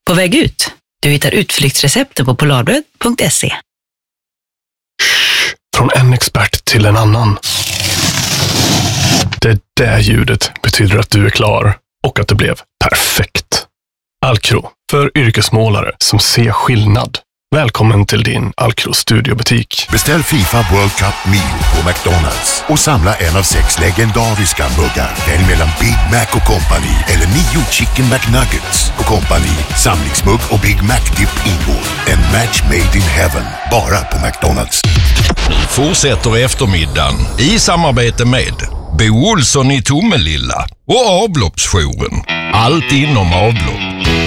På väg ut. Du hittar utflyktsrecepten på polarbröd.se. Från en expert till en annan. Det där ljudet betyder att du är klar och att det blev perfekt. Alcro, för yrkesmålare som ser skillnad. Välkommen till din Alcro studiobutik. Beställ FIFA World Cup Meal på McDonalds och samla en av 6 legendariska muggar. Välj mellan Big Mac och Company eller 9 Chicken McNuggets och Company. Samlingsmugg och Big Mac Dip ingår. En match made in heaven. Bara på McDonalds. Fortsätter eftermiddagen i samarbete med Bo Olsson i Tomelilla och avloppsjouren. Allt inom avlopp.